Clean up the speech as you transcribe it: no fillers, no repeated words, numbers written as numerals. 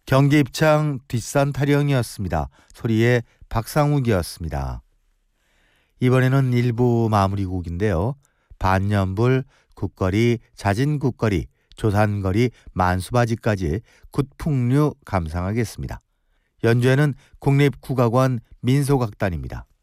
경기 입창 뒷산 타령이었습니다. 소리의 박상욱이었습니다. 이번에는 1부 마무리 곡인데요. 반년불, 국거리, 자진국거리, 조산거리, 만수바지까지 굿풍류 감상하겠습니다. 연주에는 국립국악원 민소각단입니다.